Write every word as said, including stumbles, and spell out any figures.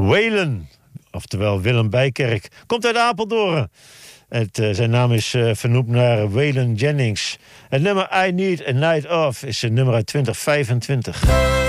Waylon, oftewel Willem Bijkerk, komt uit Apeldoorn. Het, uh, zijn naam is uh, vernoemd naar Waylon Jennings. Het nummer I Need a Night Off is een nummer uit twintig vijfentwintig.